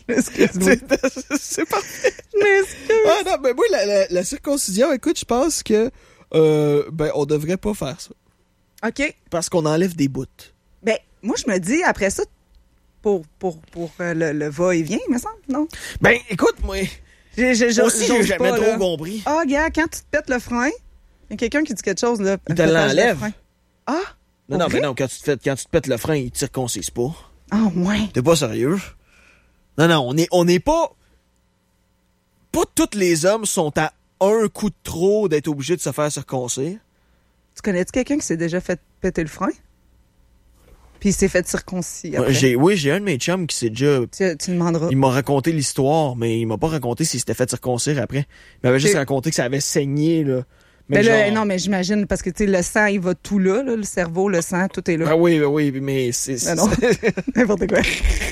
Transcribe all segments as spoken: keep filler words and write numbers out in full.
Je m'excuse. C'est, c'est parfait. Je m'excuse. Ah non, mais moi, la, la, la circoncision, écoute, je pense que euh, ben, on devrait pas faire ça. OK. Parce qu'on enlève des bouts. Ben, moi, je me dis, après ça, pour, pour, pour euh, le, le va-et-vient, il me semble, non? Ben, écoute, moi, J'ai, j'ai, moi aussi, j'ai j'ose jamais pas, trop là. compris. Ah, gars, quand tu te pètes le frein, il y a quelqu'un qui dit quelque chose, là. Il te Pétage de l'enlève. frein. Ah? Non, Pour non, vrai? mais non, quand tu te, fais, quand tu te pètes le frein, il te circoncise pas. Ah, ouais. T'es pas sérieux? Non, non, on est, on est pas... Pas tous les hommes sont à un coup de trop d'être obligés de se faire circoncire. Tu connais-tu quelqu'un qui s'est déjà fait péter le frein? Puis il s'est fait circoncis après. J'ai, oui, j'ai un de mes chums qui s'est déjà... Tu, tu demanderas. Il m'a raconté l'histoire, mais il m'a pas raconté s'il s'était fait circoncire après. Il m'avait juste Et- raconté que ça avait saigné, là. Mais Ben là, genre- non, mais j'imagine, parce que tu sais, le sang, il va tout là, là, le cerveau, le sang, tout est là. Ah oui, ben oui, mais c'est... Ben non. N'importe quoi.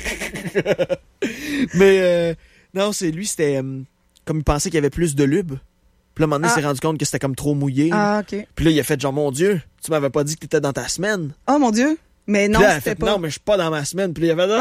mais euh, non, c'est lui, c'était... euh, comme il pensait qu'il y avait plus de lube. Puis là, à un moment donné, Ah. il s'est rendu compte que c'était comme trop mouillé. Ah, OK. Puis là, il a fait genre, mon Dieu, tu m'avais pas dit que t'étais dans ta semaine. Oh, mon Dieu. Mais non, Puis là, elle a c'était fait, pas. non, mais je suis pas dans ma semaine. Puis là, il a fait...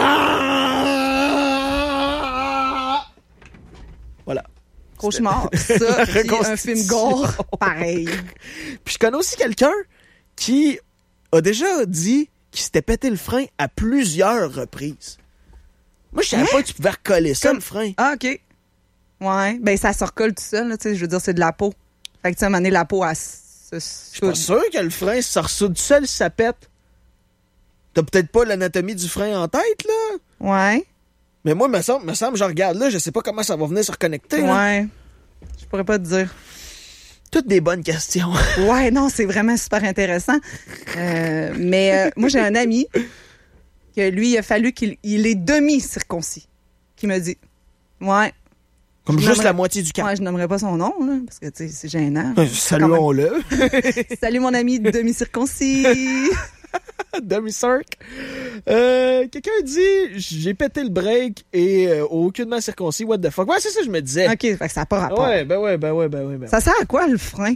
Ah! Voilà. Cauchemar. Ça, La puis un reconstitution. film gore, pareil. Puis je connais aussi quelqu'un qui a déjà dit qu'il s'était pété le frein à plusieurs reprises. Moi, je savais Hein? pas que tu pouvais recoller ça, Comme- le frein. Ah, OK. Ouais. Ben, ça se recolle tout seul, là, tu sais. Je veux dire, c'est de la peau. Fait que, tu sais, à un moment donné, la peau, elle se Je suis pas soude. sûr que le frein se ressoude seul si ça pète. T'as peut-être pas l'anatomie du frein en tête, là. Ouais. Mais moi, me semble, me semble, je regarde là, je sais pas comment ça va venir se reconnecter. là. Ouais. Je pourrais pas te dire. Toutes des bonnes questions. Ouais, non, c'est vraiment super intéressant. Euh, mais euh, moi, j'ai un ami que lui, il a fallu qu'il il est demi-circoncis, qui me dit. Ouais. Comme Je juste nommerais- la moitié du camp. Ouais, je nommerai pas son nom, là, parce que, tu sais, c'est gênant. Euh, Saluons-le. Salut, mon ami demi-circoncis. Demi-cirque. Euh, quelqu'un dit, j'ai pété le break et euh, aucunement circoncis, what the fuck. Ouais, c'est ça que je me disais. OK, fait que ça n'a pas rapport. Ouais, ben ouais, ben ouais, ben ouais. Ben Ça sert à quoi, le frein?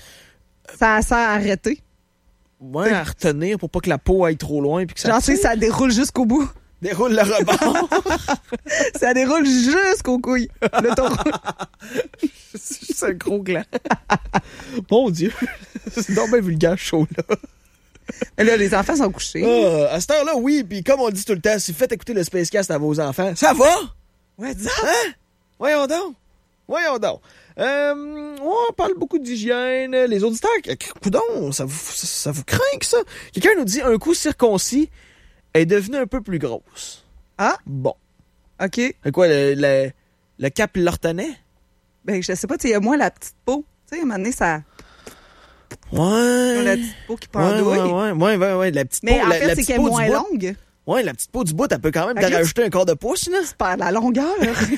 Ça sert à arrêter. ouais, à retenir pour pas que la peau aille trop loin puis que ça Genre, tu sais, tire. ça déroule jusqu'au bout. Déroule le rebord. Ça déroule jusqu'aux couilles. Le ton... C'est juste un gros gland. Mon Dieu. C'est donc bien vulgaire, chaud, là. Mais là, les enfants sont couchés. Ah, à cette heure-là, oui, puis comme on le dit tout le temps, si vous faites écouter le Spacecast à vos enfants, ça va? Ouais, dis ça. Hein? Voyons donc. Voyons donc. Euh, on parle beaucoup d'hygiène. Les auditeurs, coudon, ça vous, ça, ça vous craint que ça? Quelqu'un nous dit un coup circoncis est devenu un peu plus grosse. Ah, Bon. OK. C'est quoi, le, le, le cap le retenait? Ben, je sais pas, tu sais, il y a moins la petite peau. Tu sais, à un moment donné, ça... Ouais. La petite peau qui Ouais, pendouille. ouais, ouais, ouais, ouais, ouais, la petite Mais peau, en la, fait, la c'est petite qu'elle est peau du moins bout. longue. Ouais, la petite peau du bout, elle peut quand même Fait que te là, rajouter un quart de pouce, là. Tu perds la longueur.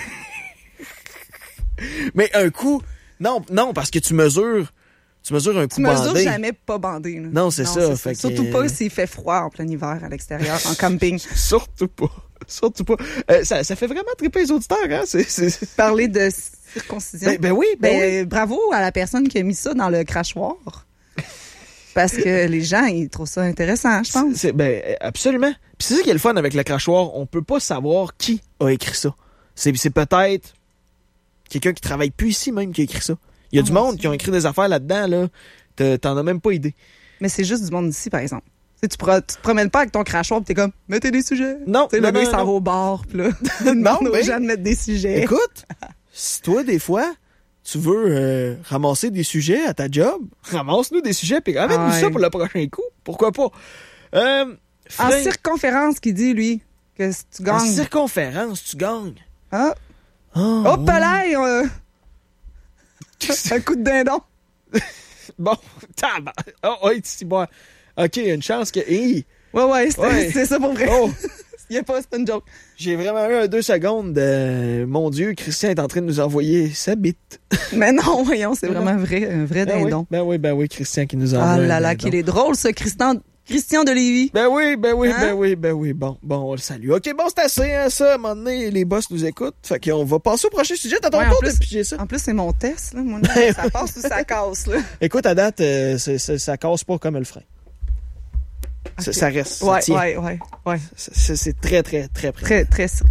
Mais un coup, non, non, parce que tu mesures, tu mesures un coup Tu mesures bandé. jamais pas bandé. là. Non, c'est ça, fait que- Surtout pas s'il fait froid en plein hiver à l'extérieur, en camping. Surtout pas. Surtout pas. Euh, ça, ça fait vraiment triper les auditeurs, hein? C'est, c'est... Parler de circoncision. Ben, ben oui, ben, Ben, oui. bravo à la personne qui a mis ça dans le crachoir. Parce que les gens, ils trouvent ça intéressant, je pense. C'est, ben, absolument. Puis c'est ça qui est le fun avec le crachoir. On peut pas savoir qui a écrit ça. C'est, c'est peut-être quelqu'un qui travaille plus ici même qui a écrit ça. Il y a Oh, du mon monde Dieu. qui ont écrit des affaires là-dedans, là. T'as- T'en as même pas idée. Mais c'est juste du monde d'ici, par exemple. Tu sais, tu, pro- tu te promènes pas avec ton crachoir pis t'es comme, mettez des sujets. Non, Tu sais, non, le gars, il non, s'en va non. au bar, pis là, demande aux ben- gens de mettre des sujets. Écoute, si toi, des fois, tu veux euh, ramasser des sujets à ta job, ramasse-nous des sujets puis ramène-nous Ah ouais. ça pour le prochain coup. Pourquoi pas? Euh, En frein- circonférence, qui dit, lui, que si tu en gagnes... circonférence, tu gagnes. Ah, Oh, hop là, euh, un coup de dindon. Bon, tabac. Oh, oh, c'est bon. OK, il y a une chance que... Hi, Ouais, ouais, c'est Ouais. c'est ça pour vrai. oh, Il y a pas, c'est pas une joke. j'ai vraiment eu un deux secondes de... Mon Dieu, Christian est en train de nous envoyer sa bite. Mais non, voyons, c'est Non, vraiment vrai, un vrai Ben oui, dindon. ben oui, ben oui, Christian qui nous envoie Ah un là là, dindon. qu'il est drôle, ce Christian, Christian de Lévis. Ben oui, ben oui, Hein? ben oui, ben oui. Bon, bon, on le salue. OK, bon, c'est assez, hein, ça. À un moment donné, les boss nous écoutent. Fait qu'on va passer au prochain sujet. T'as ton Ouais, en tour plus- de piger ça. En plus, c'est mon test, là. Moi, Ben ça passe ou ça casse, là. Écoute, à date, euh, c'est- c'est- ça casse pas comme le frein. Ça, Ok. ça reste, ça Ouais, tient. ouais, ouais, ouais. C'est- C'est c'est très, très, très près. Très, très